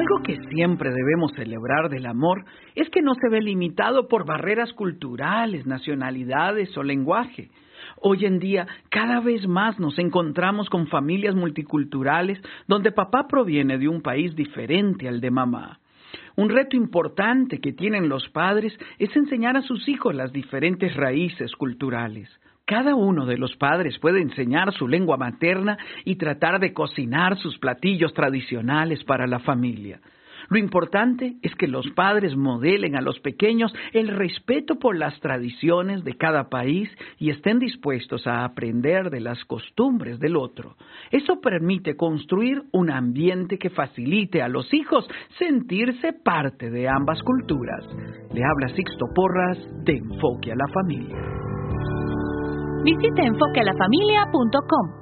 Algo que siempre debemos celebrar del amor es que no se ve limitado por barreras culturales, nacionalidades o lenguaje. Hoy en día, cada vez más nos encontramos con familias multiculturales donde papá proviene de un país diferente al de mamá. Un reto importante que tienen los padres es enseñar a sus hijos las diferentes raíces culturales. Cada uno de los padres puede enseñar su lengua materna y tratar de cocinar sus platillos tradicionales para la familia. Lo importante es que los padres modelen a los pequeños el respeto por las tradiciones de cada país y estén dispuestos a aprender de las costumbres del otro. Eso permite construir un ambiente que facilite a los hijos sentirse parte de ambas culturas. Le habla Sixto Porras de Enfoque a la Familia. Visite enfoquealafamilia.com.